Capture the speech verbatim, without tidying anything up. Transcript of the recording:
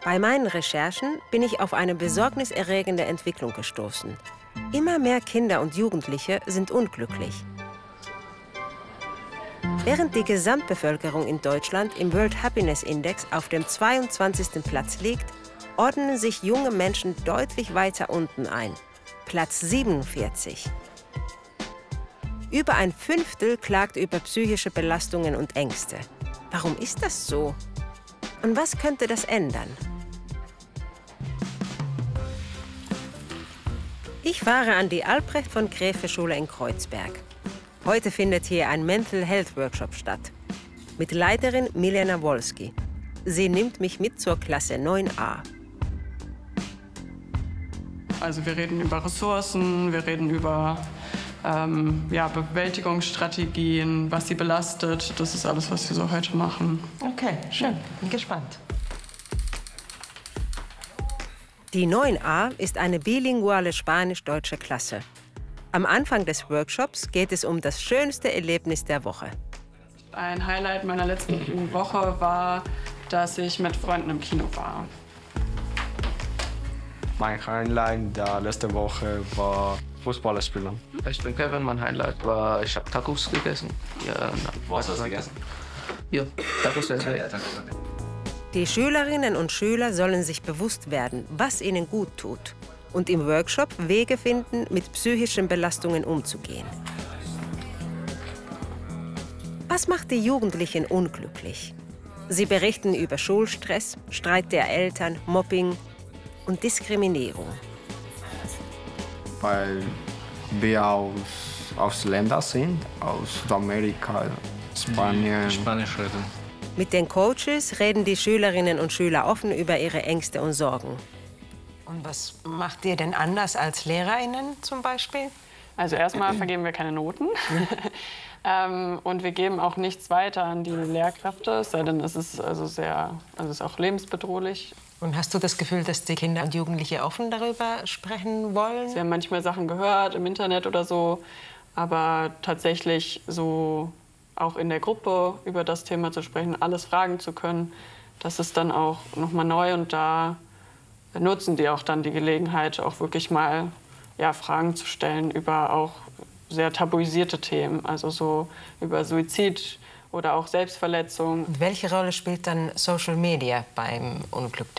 Bei meinen Recherchen bin ich auf eine besorgniserregende Entwicklung gestoßen. Immer mehr Kinder und Jugendliche sind unglücklich. Während die Gesamtbevölkerung in Deutschland im World Happiness Index auf dem zweiundzwanzigsten Platz liegt, ordnen sich junge Menschen deutlich weiter unten ein. Platz siebenundvierzig. Über ein Fünftel klagt über psychische Belastungen und Ängste. Warum ist das so? Und was könnte das ändern? Ich fahre an die Albrecht von Graefe Schule in Kreuzberg. Heute findet hier ein Mental Health Workshop statt. Mit Leiterin Milena Wolski. Sie nimmt mich mit zur Klasse neun a. Also wir reden über Ressourcen, wir reden über ähm, ja, Bewältigungsstrategien, was sie belastet. Das ist alles, was wir so heute machen. Okay, schön. Bin gespannt. Die neun a ist eine bilinguale spanisch-deutsche Klasse. Am Anfang des Workshops geht es um das schönste Erlebnis der Woche. Ein Highlight meiner letzten Woche war, dass ich mit Freunden im Kino war. Mein Highlight der letzten Woche war Fußball spielen. Ich bin Kevin, mein Highlight war, ich habe Tacos gegessen. Ja, Was hast du gegessen? Ja, Tacos. Ja, Die Schülerinnen und Schüler sollen sich bewusst werden, was ihnen gut tut. Und im Workshop Wege finden, mit psychischen Belastungen umzugehen. Was macht die Jugendlichen unglücklich? Sie berichten über Schulstress, Streit der Eltern, Mobbing und Diskriminierung. Weil wir aus, aus Ländern sind, aus Südamerika, Spanien. Spanisch reden. Mit den Coaches reden die Schülerinnen und Schüler offen über ihre Ängste und Sorgen. Und was macht ihr denn anders als LehrerInnen zum Beispiel? Also erstmal vergeben wir keine Noten. ähm, und wir geben auch nichts weiter an die Lehrkräfte, es sei denn, es ist also sehr, also es ist auch lebensbedrohlich. Und hast du das Gefühl, dass die Kinder und Jugendliche offen darüber sprechen wollen? Sie haben manchmal Sachen gehört im Internet oder so, aber tatsächlich so auch in der Gruppe über das Thema zu sprechen, alles fragen zu können, das ist dann auch noch mal neu und da nutzen die auch dann die Gelegenheit, auch wirklich mal ja, Fragen zu stellen über auch sehr tabuisierte Themen, also so über Suizid oder auch Selbstverletzung. Und welche Rolle spielt dann Social Media beim Unglück